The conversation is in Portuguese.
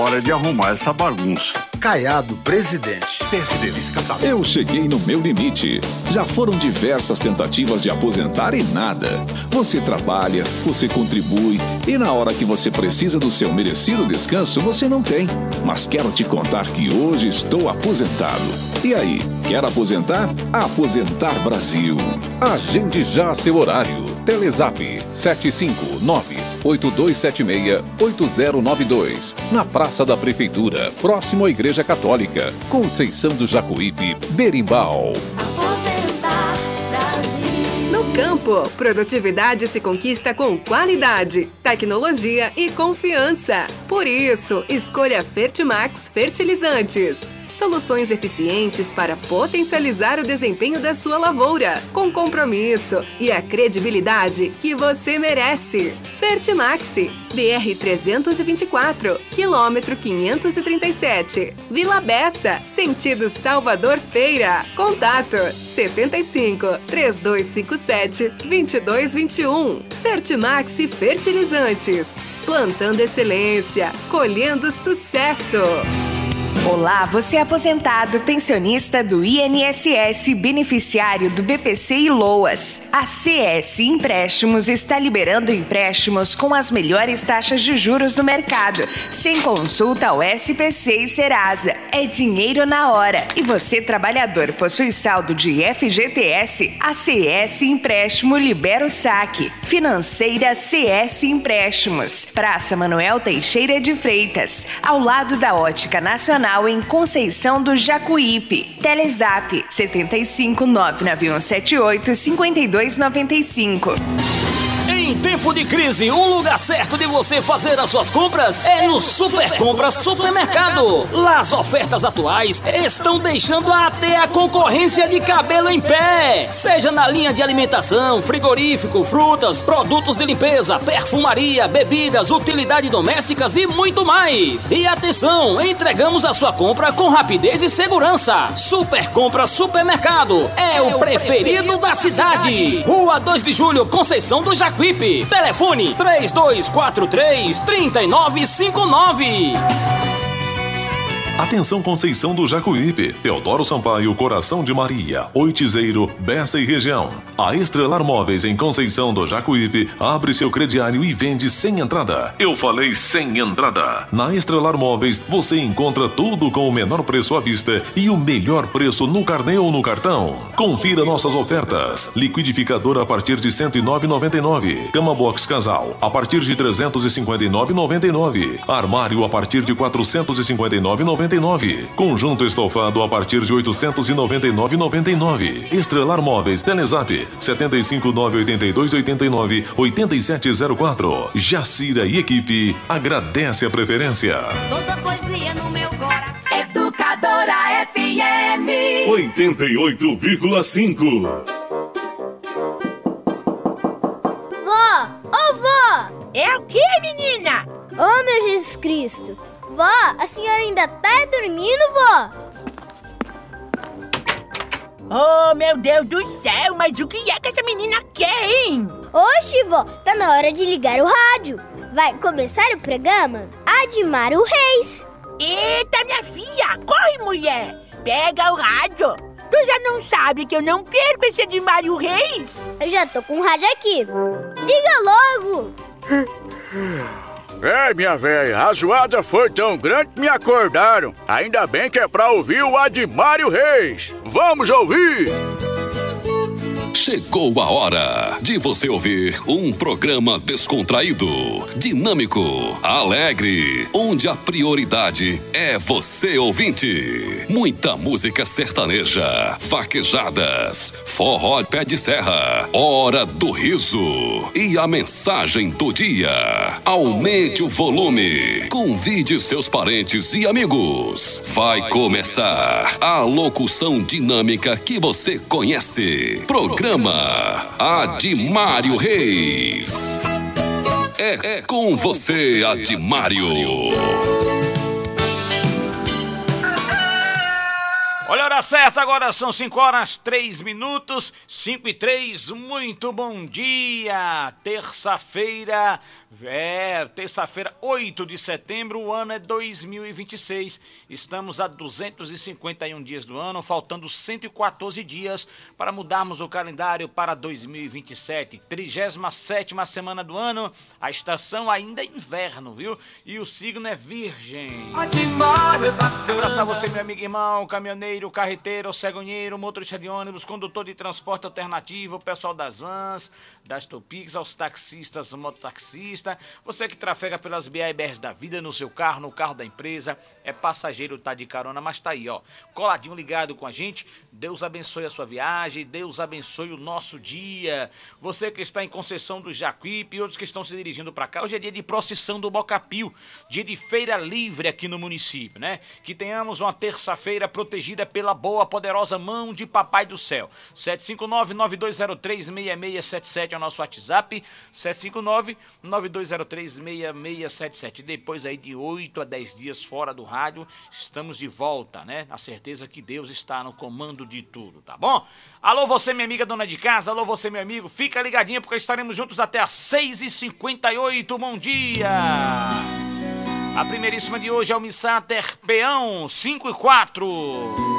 Hora de arrumar essa bagunça. Caiado, presidente. PSD Vice-Casado. Eu cheguei no meu limite. Já foram diversas tentativas de aposentar e nada. Você trabalha, você contribui e na hora que você precisa do seu merecido descanso, você não tem. Mas quero te contar que hoje estou aposentado. E aí, quer aposentar? Aposentar Brasil. Agende já seu horário. Telezap 759-8276-8092. Na Praça da Prefeitura, próximo à Igreja Católica. Conceição do Jacuípe, Berimbau. Aposentar Brasil. No campo, produtividade se conquista com qualidade, tecnologia e confiança. Por isso, escolha Fertimax Fertilizantes. Soluções eficientes para potencializar o desempenho da sua lavoura, com compromisso e a credibilidade que você merece. Fertimaxi, BR-324, quilômetro 537, Vila Bessa, sentido Salvador Feira. Contato 75-3257-2221. Fertimaxi Fertilizantes, plantando excelência, colhendo sucesso. Olá, você é aposentado, pensionista do INSS, beneficiário do BPC e LOAS. A CS Empréstimos está liberando empréstimos com as melhores taxas de juros do mercado, sem consulta ao SPC e Serasa. É dinheiro na hora. E você, trabalhador, possui saldo de FGTS? A CS Empréstimo libera o saque. Financeira CS Empréstimos. Praça Manuel Teixeira de Freitas, ao lado da Ótica Nacional, em Conceição do Jacuípe. Telezap 75-99178-5295. Em tempo de crise, o lugar certo de você fazer as suas compras é no Super Compras Supermercado. Lá as ofertas atuais estão deixando até a concorrência de cabelo em pé. Seja na linha de alimentação, frigorífico, frutas, produtos de limpeza, perfumaria, bebidas, utilidades domésticas e muito mais. E atenção, entregamos a sua compra com rapidez e segurança. Super Compras Supermercado é o preferido da cidade. Rua 2 de Julho, Conceição do Jacuípe. Telefone 3243-3959. Atenção, Conceição do Jacuípe, Teodoro Sampaio, Coração de Maria, Oitizeiro, Bessa e região. A Estrelar Móveis em Conceição do Jacuípe abre seu crediário e vende sem entrada. Eu falei sem entrada. Na Estrelar Móveis você encontra tudo com o menor preço à vista e o melhor preço no carnê ou no cartão. Confira nossas ofertas. Liquidificador a partir de R$ 109,99. Cama box casal a partir de R$ 359,99. Armário a partir de R$ 459,99. Conjunto estofado a partir de R$ 899,99. Estrelar Móveis, Telezap 759-8289-8704. Jacira e equipe agradece a preferência. Toda poesia no meu coração. Educadora FM 88,5. Vó! Ô, vó! É o que, menina? Ô, meu Jesus Cristo! Vó, a senhora ainda tá dormindo, vó? Oh, meu Deus do céu, mas o que é que essa menina quer, hein? Oxe, vó, tá na hora de ligar o rádio. Vai começar o programa Admário Reis. Eita, minha filha, corre, mulher. Pega o rádio. Tu já não sabe que eu não perco esse Admário Reis? Eu já tô com o rádio aqui. Diga logo. É, minha velha, a zoada foi tão grande que me acordaram. Ainda bem que é pra ouvir o Admário Reis. Vamos ouvir! Chegou a hora de você ouvir um programa descontraído, dinâmico, alegre, onde a prioridade é você, ouvinte. Muita música sertaneja, vaquejadas, forró pé de serra, hora do riso e a mensagem do dia. Aumente o volume, convide seus parentes e amigos. Vai começar a locução dinâmica que você conhece. Programa Admário Reis. É com você, Admário. Olha Hora certa, agora são 5 horas 3 minutos, 5 e 3, muito bom dia, terça-feira, terça-feira 8 de setembro, o ano é 2026, estamos a 251 dias do ano, faltando 114 dias para mudarmos o calendário para 2027, 37ª semana do ano, a estação ainda é inverno, viu? E o signo é Virgem. Abraçar você, meu amigo, irmão, caminhoneiro, carreteiro, cegonheiro, motorista de ônibus, condutor de transporte alternativo, pessoal das vans, das Topics, aos taxistas, mototaxista, você que trafega pelas BR-BRs da vida no seu carro, no carro da empresa, é passageiro, tá de carona, mas tá aí, ó, coladinho ligado com a gente. Deus abençoe a sua viagem, Deus abençoe o nosso dia. Você que está em Conceição do Jacuípe e outros que estão se dirigindo para cá, hoje é dia de procissão do Bocapio, dia de feira livre aqui no município, né? Que tenhamos uma terça-feira protegida pela boa, poderosa mão de Papai do Céu. 759-9203-6677 é o nosso WhatsApp, 759-9203-6677. Depois aí de 8 a 10 dias fora do rádio, estamos de volta, né? Na certeza que Deus está no comando de tudo, tá bom? Alô, você, minha amiga dona de casa, alô, você, meu amigo, fica ligadinho porque estaremos juntos até às 6h58, bom dia! A primeiríssima de hoje é o Missáter Peão, 5 e 4.